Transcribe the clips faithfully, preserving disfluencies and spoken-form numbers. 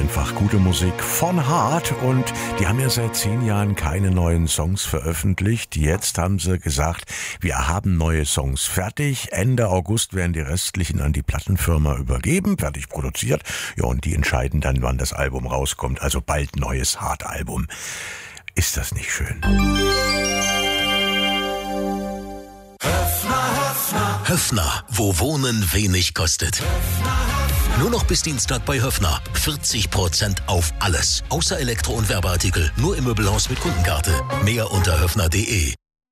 einfach gute Musik von Hart und die haben ja seit zehn Jahren keine neuen Songs veröffentlicht. Jetzt haben sie gesagt, wir haben neue Songs fertig. Ende August werden die restlichen an die Plattenfirma übergeben, fertig produziert. Ja, und die entscheiden dann, wann das Album rauskommt. Also bald neues Hart-Album. Ist das nicht schön? Höffner, wo Wohnen wenig kostet. Nur noch bis Dienstag bei Höffner. vierzig Prozent auf alles. Außer Elektro- und Werbeartikel. Nur im Möbelhaus mit Kundenkarte. Mehr unter höffner punkt de.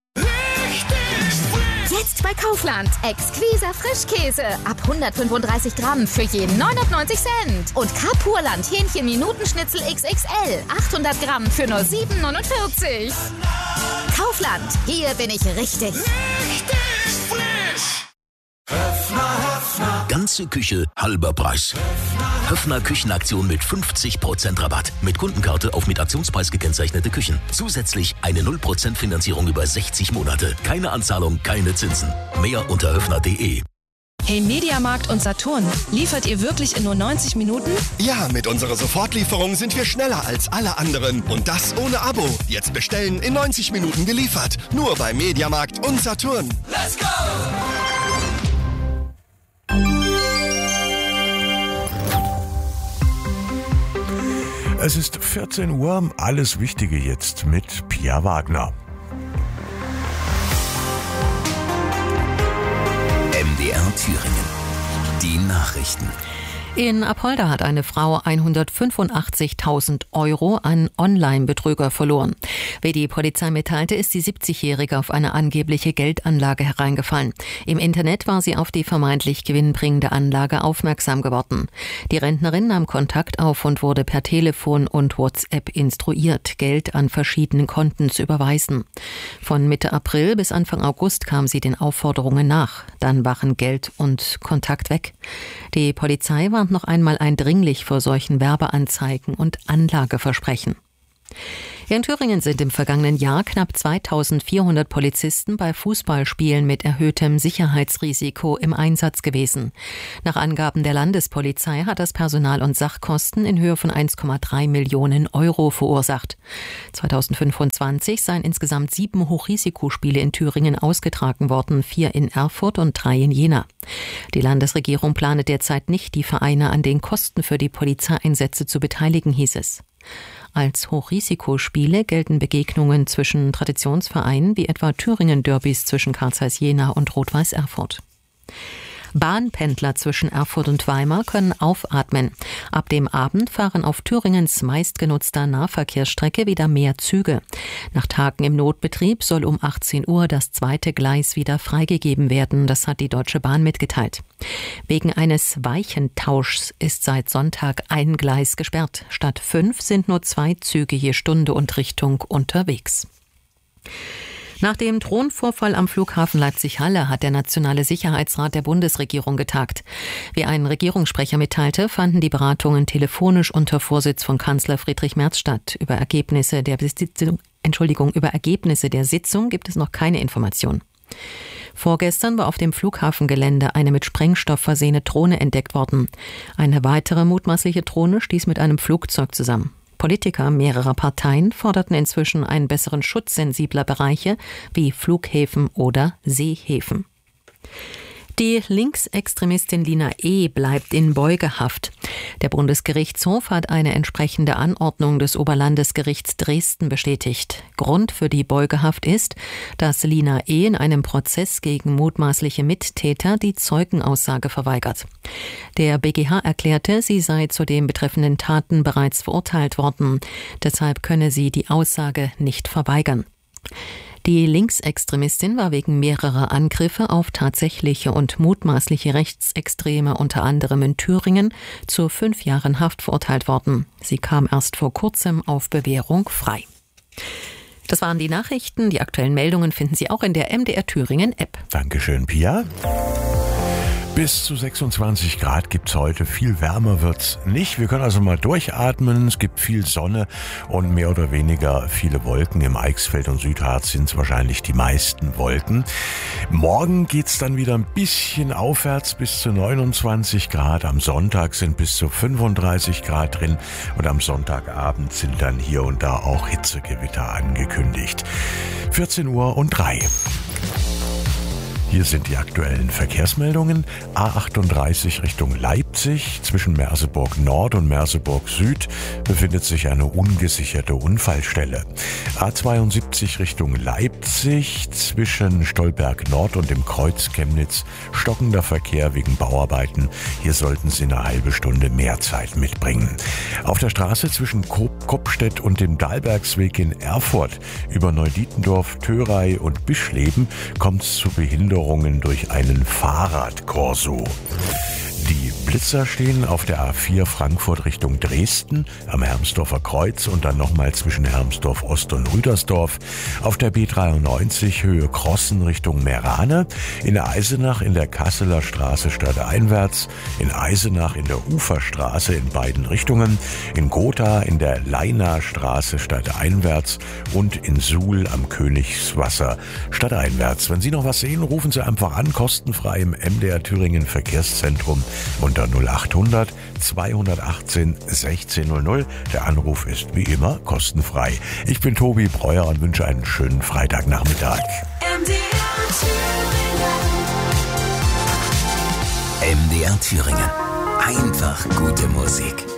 Jetzt bei Kaufland. Exquisa Frischkäse. Ab hundertfünfunddreißig Gramm für je neunundneunzig Cent. Und Kapurland Hähnchen Minutenschnitzel X X L. achthundert Gramm für nur sieben neunundvierzig. Kaufland. Hier bin ich richtig. Richtig frisch. Höffner, Höffner. Ganze Küche, halber Preis. Höffner Küchenaktion mit fünfzig Prozent Rabatt. Mit Kundenkarte auf mit Aktionspreis gekennzeichnete Küchen. Zusätzlich eine null Prozent Finanzierung über sechzig Monate. Keine Anzahlung, keine Zinsen. Mehr unter höffner punkt de. Hey Mediamarkt und Saturn, liefert ihr wirklich in nur neunzig Minuten? Ja, mit unserer Sofortlieferung sind wir schneller als alle anderen. Und das ohne Abo. Jetzt bestellen, in neunzig Minuten geliefert. Nur bei Mediamarkt und Saturn. Let's go! Es ist vierzehn Uhr, alles Wichtige jetzt mit Pia Wagner. M D R Thüringen. Die Nachrichten. In Apolda hat eine Frau hundertfünfundachtzigtausend Euro an Online-Betrüger verloren. Wie die Polizei mitteilte, ist die siebzigjährige auf eine angebliche Geldanlage hereingefallen. Im Internet war sie auf die vermeintlich gewinnbringende Anlage aufmerksam geworden. Die Rentnerin nahm Kontakt auf und wurde per Telefon und WhatsApp instruiert, Geld an verschiedenen Konten zu überweisen. Von Mitte April bis Anfang August kam sie den Aufforderungen nach. Dann waren Geld und Kontakt weg. Die Polizei war noch einmal eindringlich vor solchen Werbeanzeigen und Anlageversprechen. In Thüringen sind im vergangenen Jahr knapp zweitausendvierhundert Polizisten bei Fußballspielen mit erhöhtem Sicherheitsrisiko im Einsatz gewesen. Nach Angaben der Landespolizei hat das Personal- und Sachkosten in Höhe von eins Komma drei Millionen Euro verursacht. zweitausendfünfundzwanzig seien insgesamt sieben Hochrisikospiele in Thüringen ausgetragen worden, vier in Erfurt und drei in Jena. Die Landesregierung plane derzeit nicht, die Vereine an den Kosten für die Polizeieinsätze zu beteiligen, hieß es. Als Hochrisikospiele gelten Begegnungen zwischen Traditionsvereinen wie etwa Thüringen-Derbys zwischen Carl Zeiss Jena und Rot-Weiß Erfurt. Bahnpendler zwischen Erfurt und Weimar können aufatmen. Ab dem Abend fahren auf Thüringens meistgenutzter Nahverkehrsstrecke wieder mehr Züge. Nach Tagen im Notbetrieb soll um achtzehn Uhr das zweite Gleis wieder freigegeben werden. Das hat die Deutsche Bahn mitgeteilt. Wegen eines Weichentauschs ist seit Sonntag ein Gleis gesperrt. Statt fünf sind nur zwei Züge je Stunde und Richtung unterwegs. Nach dem Drohnenvorfall am Flughafen Leipzig-Halle hat der Nationale Sicherheitsrat der Bundesregierung getagt. Wie ein Regierungssprecher mitteilte, fanden die Beratungen telefonisch unter Vorsitz von Kanzler Friedrich Merz statt. Über Ergebnisse der Sitzung, Entschuldigung, über Ergebnisse der Sitzung gibt es noch keine Information. Vorgestern war auf dem Flughafengelände eine mit Sprengstoff versehene Drohne entdeckt worden. Eine weitere mutmaßliche Drohne stieß mit einem Flugzeug zusammen. Politiker mehrerer Parteien forderten inzwischen einen besseren Schutz sensibler Bereiche wie Flughäfen oder Seehäfen. Die Linksextremistin Lina E. bleibt in Beugehaft. Der Bundesgerichtshof hat eine entsprechende Anordnung des Oberlandesgerichts Dresden bestätigt. Grund für die Beugehaft ist, dass Lina E. in einem Prozess gegen mutmaßliche Mittäter die Zeugenaussage verweigert. Der B G H erklärte, sie sei zu den betreffenden Taten bereits verurteilt worden. Deshalb könne sie die Aussage nicht verweigern. Die Linksextremistin war wegen mehrerer Angriffe auf tatsächliche und mutmaßliche Rechtsextreme unter anderem in Thüringen zu fünf Jahren Haft verurteilt worden. Sie kam erst vor kurzem auf Bewährung frei. Das waren die Nachrichten. Die aktuellen Meldungen finden Sie auch in der M D R Thüringen App. Dankeschön, Pia. Bis zu sechsundzwanzig Grad gibt's heute. Viel wärmer wird's nicht. Wir können also mal durchatmen. Es gibt viel Sonne und mehr oder weniger viele Wolken. Im Eichsfeld und Südharz sind's wahrscheinlich die meisten Wolken. Morgen geht's dann wieder ein bisschen aufwärts bis zu neunundzwanzig Grad. Am Sonntag sind bis zu fünfunddreißig Grad drin und am Sonntagabend sind dann hier und da auch Hitzegewitter angekündigt. vierzehn Uhr und drei. Hier sind die aktuellen Verkehrsmeldungen. A achtunddreißig Richtung Leipzig. Zwischen Merseburg Nord und Merseburg Süd befindet sich eine ungesicherte Unfallstelle. A zweiundsiebzig Richtung Leipzig. Zwischen Stolberg Nord und dem Kreuz Chemnitz stockender Verkehr wegen Bauarbeiten. Hier sollten Sie eine halbe Stunde mehr Zeit mitbringen. Auf der Straße zwischen Kopstedt und dem Dahlbergsweg in Erfurt über Neudietendorf, Thörey und Bischleben kommt es zu Behinderungen durch einen Fahrradkorso. Die Blitzer stehen auf der A vier Frankfurt Richtung Dresden, am Hermsdorfer Kreuz und dann nochmal zwischen Hermsdorf Ost und Rüdersdorf. Auf der B dreiundneunzig Höhe Crossen Richtung Meerane, in Eisenach in der Kasseler Straße stadteinwärts, in Eisenach in der Uferstraße in beiden Richtungen, in Gotha in der Leinaer Straße stadteinwärts und in Suhl am Königswasser stadteinwärts. Wenn Sie noch was sehen, rufen Sie einfach an, kostenfrei im M D R Thüringen Verkehrszentrum unter null achthundert zweihundertachtzehn sechzehn null null. Der Anruf ist wie immer kostenfrei. Ich bin Tobi Breuer und wünsche einen schönen Freitagnachmittag. M D R Thüringen. M D R Thüringen. Einfach gute Musik.